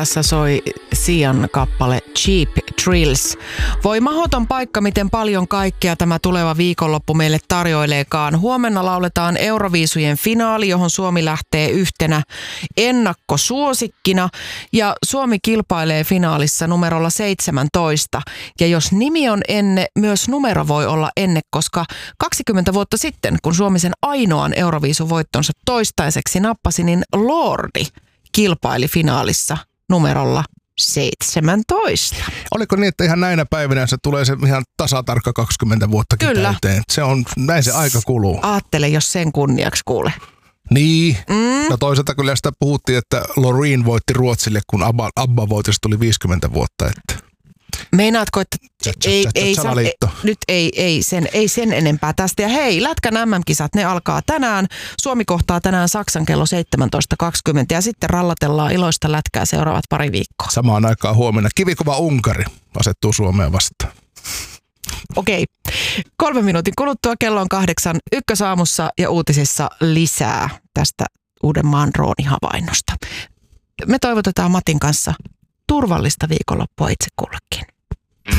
Tässä soi Sian kappale Cheap Thrills. Voi mahdoton paikka, miten paljon kaikkea tämä tuleva viikonloppu meille tarjoileekaan. Huomenna lauletaan Euroviisujen finaali, johon Suomi lähtee yhtenä ennakkosuosikkina. Ja Suomi kilpailee finaalissa numerolla 17. Ja jos nimi on Enne, myös numero voi olla Enne, koska 20 vuotta sitten, kun Suomi sen ainoan Euroviisuvoittonsa toistaiseksi nappasi, niin Lordi kilpaili finaalissa numerolla 17. Oliko niin, että ihan näinä päivinä se tulee se ihan tasatarkka 20 vuottakin Kyllä. täyteen? Se on, näin se aika kuluu. Aattele, jos sen kunniaksi kuule. Niin. No toisaalta kyllä sitä puhuttiin, että Loreen voitti Ruotsille, kun Abba voitosta tuli 50 vuotta. Että Meinaatko, että salaliitto. nyt ei sen enempää tästä. Ja hei, Lätkän MM-kisat, ne alkaa tänään. Suomi kohtaa tänään Saksan kello 17.20 ja sitten rallatellaan iloista lätkää seuraavat pari viikkoa. Samaan aikaan huomenna kivikova Unkari asettuu Suomeen vastaan. Okei. 3 minuutin kuluttua kello on 8 Ykkösaamussa ja uutisissa lisää tästä Uudenmaan droonihavainnosta. Me toivotetaan Matin kanssa turvallista viikonloppua itse kullekin.